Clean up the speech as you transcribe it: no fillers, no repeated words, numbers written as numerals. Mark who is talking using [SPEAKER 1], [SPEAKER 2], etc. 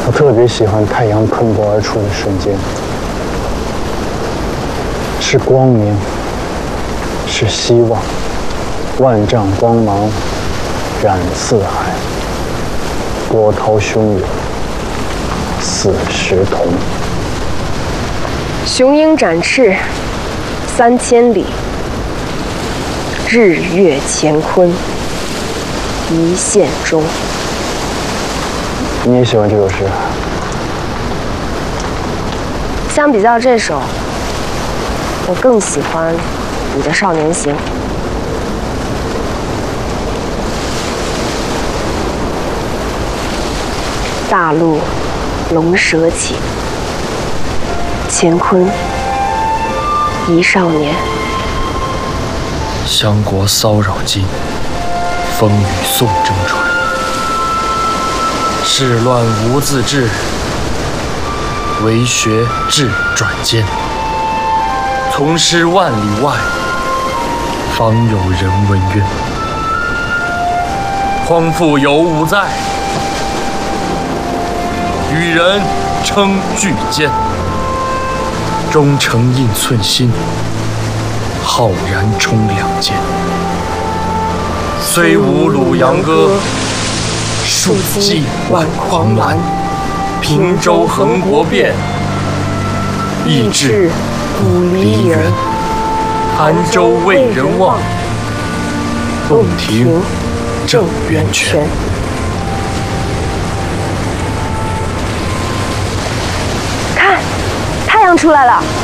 [SPEAKER 1] 我特别喜欢太阳喷薄而出的瞬间，是光明，是希望，万丈光芒染四海，波涛汹涌，似石铜。
[SPEAKER 2] 雄鹰展翅3000里，日月乾坤一线中。
[SPEAKER 1] 你也喜欢这首诗？
[SPEAKER 2] 相比较这首，我更喜欢你的《少年行》。大陆龙蛇起，乾坤一少年。
[SPEAKER 3] 襄国骚扰尽，风雨宋征传。世乱无自治，为学志转间。从师万里外，方有人闻冤。匡复有无在？与人称巨坚。忠诚印寸心，浩然冲两剑。虽无鲁阳歌，数骑万狂澜。平洲横国变，意志不离人。潭州为人望，洞庭正源泉。
[SPEAKER 2] 看，太阳出来了。